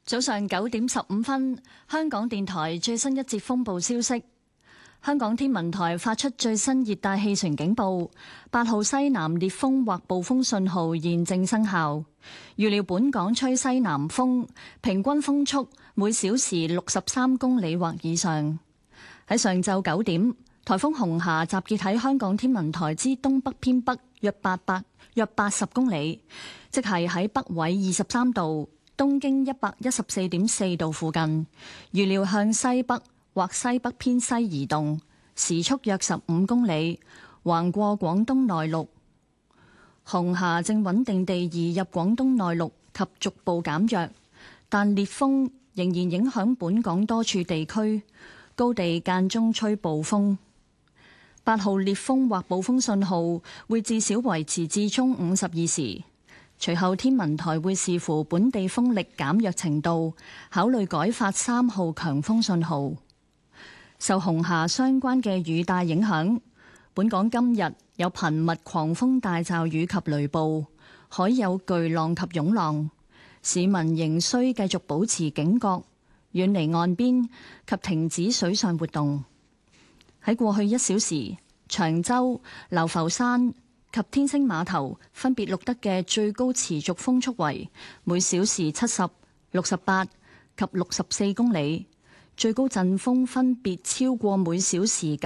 早上9:15，香港電台最新一節風暴消息。香港天文台發出最新熱帶氣旋警報，8號西南烈風或暴風信號現正生效。預料本港吹西南風，平均風速每小時63公里或以上。喺上晝9點，颱風紅霞集結喺香港天文台之東北偏北約80公里，即係喺北緯23度、東經114.4度附近。預料向西北或西北偏西移動，時速約15公里，橫過廣東內陸。紅霞正穩定地移入廣東內陸及逐步減弱，但烈風仍然影響本港多處地區，高地間中吹暴風。8號烈風或暴風信號會至少維持至中午12時。隨後天文台會視乎本地風力減弱程度，考慮改發3號強風信號。受紅霞相關嘅雨帶影響，本港今日有頻密狂風大驟雨及雷暴，海有巨浪及湧浪，市民仍需繼續保持警覺，遠離岸邊及停止水上活動。喺過去1小時，長洲、流浮山及天星碼頭分別錄得嘅最高持續風速為每小時70、68及64公里，最高陣風分別超過每小時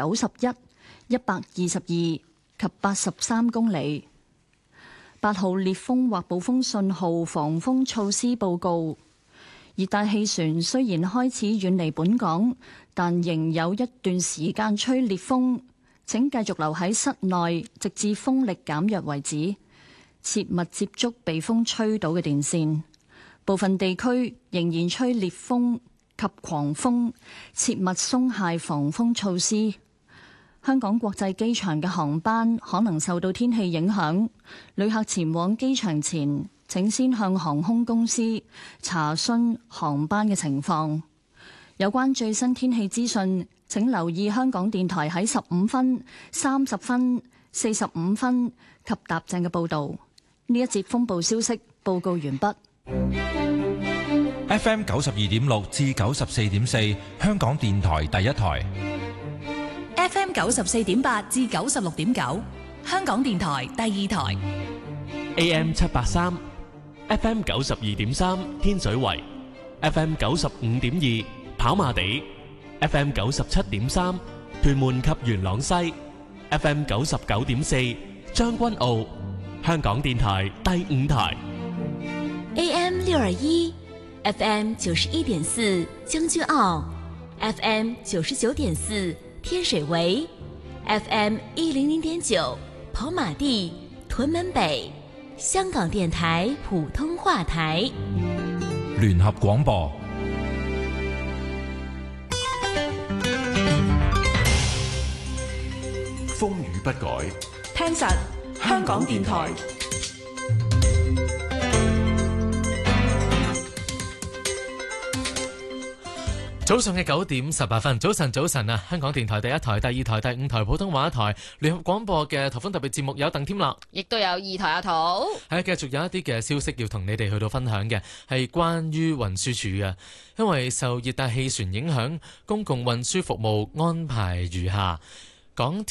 91、122及83公里。8號烈風或暴風信號防風措施報告。熱帶氣旋雖然開始遠離本港，但仍有一段時間吹烈風。請繼續留喺室內，直至風力減弱為止。切勿接觸被風吹倒嘅電線。部分地區仍然吹烈風及狂風，切勿鬆懈防風措施。香港國際機場嘅航班可能受到天氣影響，旅客前往機場前，請先向航空公司查詢航班嘅情況。有關最新天氣資訊，請留意香港電台喺15分、30分、45分及踏正嘅報導。呢一節風暴消息報告完畢。 FM 92.6至94.4，香港電台第一台。 FM 94.8至96.9，香港電台第二台。 AM 783 FM 92.3，天水圍。FM 95.2，跑馬地。FM 97.3，屯門及元朗西。FM 99.4，將軍澳。香港電台第五台。 AM 621 FM 91.4，將軍澳。FM 99.4，天水圍。FM 100.9，跑馬地、屯門北。香港電台普通話台。 聯合廣播。 風雨不改， 聽實香港電台。 早上嘅9:18，早晨啊！香港電台第一台、第二台、第五台普通話台聯合廣播嘅颱風特別節目有鄧添樂， 亦都有二台阿桃。 係繼續有一啲嘅消息要同你哋去到分享嘅，係關於運輸署嘅，因為受熱帶氣旋影響，公共運輸服務安排如下。港